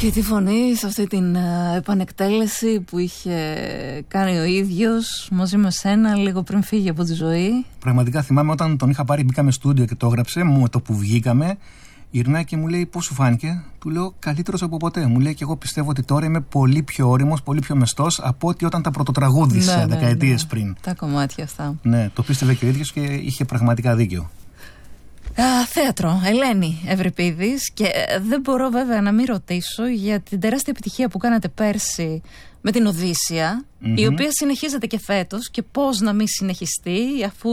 Και τη φωνή σε αυτή την επανεκτέλεση που είχε κάνει ο ίδιος μαζί με σένα λίγο πριν φύγει από τη ζωή. Πραγματικά θυμάμαι όταν τον είχα πάρει, μπήκαμε στούντιο και το έγραψε, μου το που βγήκαμε, γυρνάει και μου λέει πώς σου φάνηκε. Του λέω καλύτερος από ποτέ. Μου λέει και εγώ πιστεύω ότι τώρα είμαι πολύ πιο όριμος, πολύ πιο μεστός από ότι όταν τα πρωτοτραγούδισα δεκαετίες πριν. Τα κομμάτια αυτά. Ναι, το πίστευε και ο ίδιος και είχε πραγματικά δίκιο. Θέατρο, Ελένη Ευρυπίδης, και δεν μπορώ βέβαια να μην ρωτήσω για την τεράστια επιτυχία που κάνατε πέρσι με την Οδύσσια, η οποία συνεχίζεται και φέτος, και πώς να μην συνεχιστεί αφού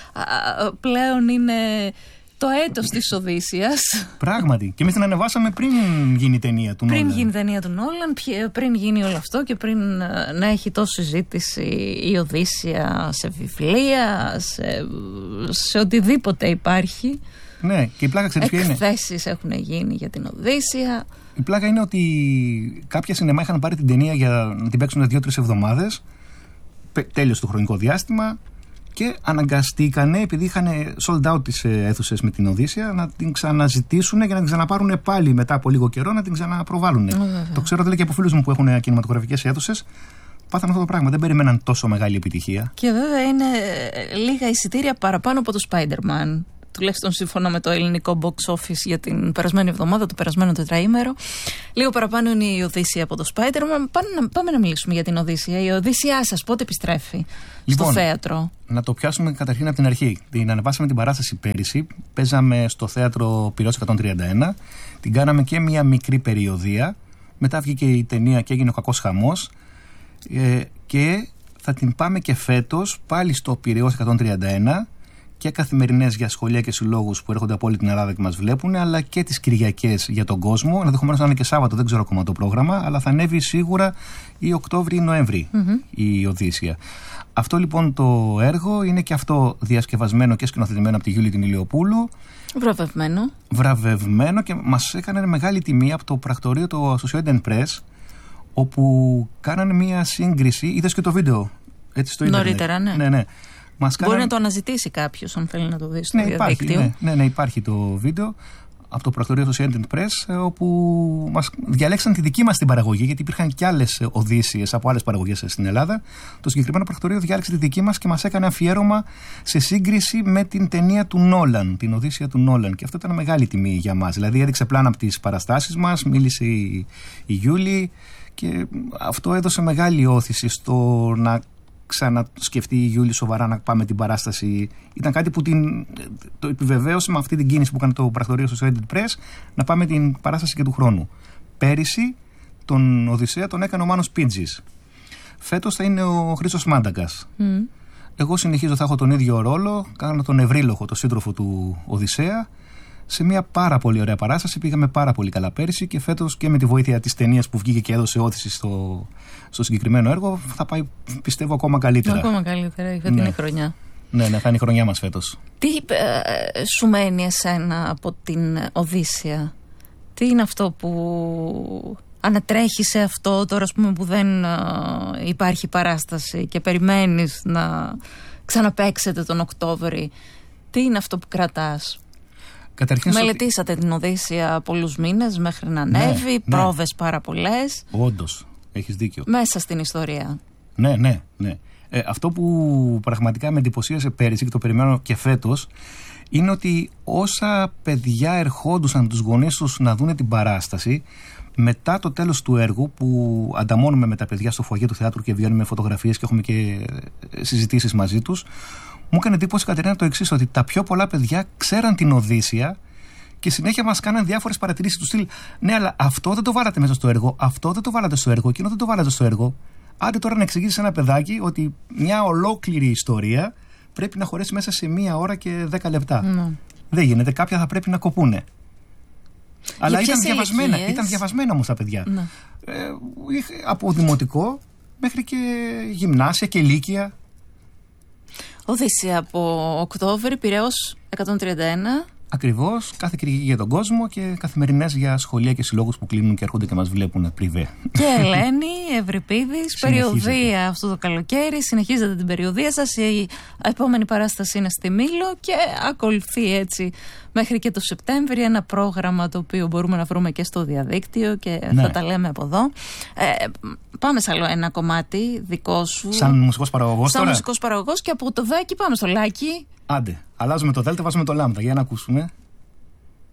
πλέον είναι το έτος της Οδύσσιας. Πράγματι, και εμείς την ανεβάσαμε πριν γίνει η ταινία του Νόλαν. Πριν γίνει η ταινία του Νόλαν, πριν γίνει όλο αυτό και πριν να έχει τόση συζήτηση η Οδύσσια σε βιβλία, σε οτιδήποτε υπάρχει. Ναι, και η πλάκα ξέρεις ποια είναι. Εκθέσεις έχουν γίνει για την Οδύσσια. Η πλάκα είναι ότι κάποια σινεμά είχαν πάρει την ταινία για να την παίξουν 2-3 εβδομάδες, τέλειος το χρονικό διάστημα, και αναγκαστήκανε, επειδή είχαν sold out τις αίθουσες με την Οδύσσια, να την ξαναζητήσουν για να την ξαναπάρουν πάλι μετά από λίγο καιρό να την ξαναπροβάλλουν. Το ξέρω δηλαδή και από φίλους μου που έχουν κινηματογραφικές αίθουσες. Πάθανε αυτό το πράγμα. Δεν περιμέναν τόσο μεγάλη επιτυχία. Και βέβαια είναι λίγα εισιτήρια παραπάνω από το Spider-Man. Τουλάχιστον σύμφωνα με το ελληνικό box office για την περασμένη εβδομάδα, το περασμένο τετραήμερο. Λίγο παραπάνω είναι η Οδύσσια από το Spider-Man. Πάμε να μιλήσουμε για την Οδύσσια. Η Οδύσσιά σας πότε επιστρέφει στο θέατρο? Να το πιάσουμε καταρχήν από την αρχή. Την ανεβάσαμε την παράσταση πέρυσι. Παίζαμε στο θέατρο Πειραιώς 131. Την κάναμε και μια μικρή περιοδία. Μετά βγήκε η ταινία και έγινε ο κακός χαμός. Και θα την πάμε και φέτος πάλι στο Πειραιώς 131. Και καθημερινές για σχολεία και συλλόγους που έρχονται από όλη την Ελλάδα και μας βλέπουν, αλλά και τις Κυριακές για τον κόσμο. Ενδεχομένως να είναι και Σάββατο, δεν ξέρω ακόμα το πρόγραμμα, αλλά θα ανέβει σίγουρα ή Οκτώβρη ή Νοέμβρη η Οδύσσια. Αυτό λοιπόν το έργο είναι και αυτό διασκευασμένο και σκηνοθετημένο από τη Γιούλη την Ηλιοπούλου. Βραβευμένο, και μας έκανε μεγάλη τιμή από το πρακτορείο του Associated Press, όπου κάνανε μια σύγκριση. Είδες και το βίντεο έτσι στο ίντερνετ? Νωρίτερα, ναι. Μπορεί να το αναζητήσει κάποιος αν θέλει να το δει στο διαδίκτυο. Ναι, υπάρχει το βίντεο από το πρακτορείο Associated Press, όπου μας διαλέξαν τη δική μας την παραγωγή, γιατί υπήρχαν και άλλες Οδύσσιες από άλλες παραγωγές στην Ελλάδα. Το συγκεκριμένο πρακτορείο διάλεξε τη δική μας και μας έκανε αφιέρωμα σε σύγκριση με την ταινία του Νόλαν, την Οδύσσια του Νόλαν. Και αυτό ήταν μεγάλη τιμή για μας. Δηλαδή έδειξε πλάνα από τις παραστάσεις μας, μίλησε η Γιούλη, και αυτό έδωσε μεγάλη όθηση στο να ξανασκεφτεί η Γιούλη σοβαρά να πάμε την παράσταση. Ήταν κάτι που το επιβεβαίωσε με αυτή την κίνηση που έκανε το πρακτορείο στο Associated Press, να πάμε την παράσταση και του χρόνου. Πέρυσι τον Οδυσσέα τον έκανε ο Μάνος Πίντζης. Φέτος θα είναι ο Χρήστος Μάντακας. Εγώ συνεχίζω, θα έχω τον ίδιο ρόλο. Κάνω τον Ευρύλοχο, το σύντροφο του Οδυσσέα, σε μια πάρα πολύ ωραία παράσταση. Πήγαμε πάρα πολύ καλά πέρυσι, και φέτος και με τη βοήθεια της ταινίας που βγήκε και έδωσε όθηση στο συγκεκριμένο έργο, θα πάει, πιστεύω, ακόμα καλύτερα. Ακόμα καλύτερα η φετινή χρονιά. Ναι, θα είναι η χρονιά μας φέτος. Τι σου μένει εσένα από την Οδύσσια? Τι είναι αυτό που ανατρέχει σε αυτό τώρα, ας πούμε, που δεν υπάρχει παράσταση και περιμένεις να ξαναπαίξετε τον Οκτώβρη? Τι είναι αυτό που κρατάς? Μελετήσατε την Οδύσσια πολλούς μήνες μέχρι να ανέβει, πρόβες πάρα πολλές. Όντως, έχεις δίκιο. Μέσα στην ιστορία. Ναι. Αυτό που πραγματικά με εντυπωσίασε πέρυσι και το περιμένω και φέτος, είναι ότι όσα παιδιά ερχόντουσαν τους γονείς τους να δούνε την παράσταση, μετά το τέλος του έργου, που ανταμώνουμε με τα παιδιά στο φωαγέ του θεάτρου και βγαίνουμε φωτογραφίες και έχουμε και συζητήσεις μαζί τους, μου έκανε εντύπωση, Κατερίνα, το εξής, ότι τα πιο πολλά παιδιά ξέραν την Οδύσσια και συνέχεια μας κάναν διάφορες παρατηρήσεις του στυλ. Ναι, αλλά αυτό δεν το βάλατε μέσα στο έργο, αυτό δεν το βάλατε στο έργο, εκείνο δεν το βάλατε στο έργο. Άντε τώρα να εξηγήσεις ένα παιδάκι ότι μια ολόκληρη ιστορία πρέπει να χωρέσει μέσα σε 1 ώρα και 10 λεπτά. Δεν γίνεται, κάποια θα πρέπει να κοπούνε. Αλλά ήταν διαβασμένα όμως τα παιδιά. Από δημοτικό μέχρι και γυμνάσια και λύκεια. Οδύσσια από Οκτώβρη, Πειραιώς 131. Ακριβώς, κάθε Κυριακή για τον κόσμο και καθημερινές για σχολεία και συλλόγους που κλείνουν και έρχονται και μας βλέπουν πριβέ. Και Ελένη Ευρυπίδης, περιοδεία αυτό το καλοκαίρι. Συνεχίζετε την περιοδεία σας. Η επόμενη παράσταση είναι στη Μήλο και ακολουθεί έτσι μέχρι και το Σεπτέμβρη ένα πρόγραμμα το οποίο μπορούμε να βρούμε και στο διαδίκτυο και θα τα λέμε από εδώ. Πάμε σε άλλο ένα κομμάτι δικό σου. Σαν μουσικός παραγωγός τώρα. Σαν μουσικός παραγωγός και από το Δάκη πάμε στο Λάκη. Άντε, αλλάζουμε το Δέλτα, βάζουμε το Λάμδα για να ακούσουμε.